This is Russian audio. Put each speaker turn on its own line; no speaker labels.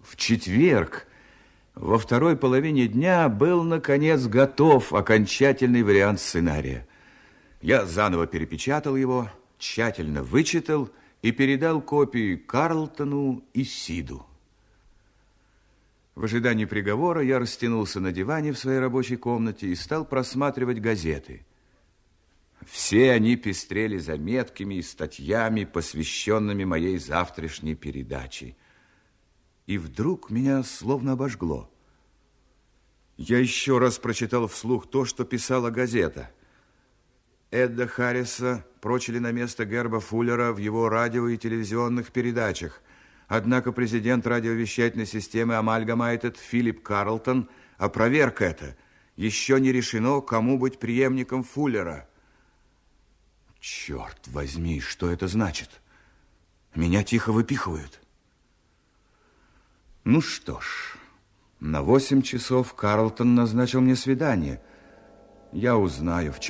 В четверг, во второй половине дня, был, наконец, готов окончательный вариант сценария. Я заново перепечатал его, тщательно вычитал и передал копии Карлтону и Сиду. В ожидании приговора я растянулся на диване в своей рабочей комнате и стал просматривать газеты. Все они пестрели заметками и статьями, посвященными моей завтрашней передаче. И вдруг меня словно обожгло. Я еще раз прочитал вслух то, что писала газета. Эдда Харриса прочили на место Герба Фуллера в его радио и телевизионных передачах. Однако президент радиовещательной системы Amalgamated Филипп Карлтон опроверг это. Еще не решено, кому быть преемником Фуллера. Черт возьми, что это значит? Меня тихо выпихивают. Ну что ж, на 8 часов Карлтон назначил мне свидание. Я узнаю, в чем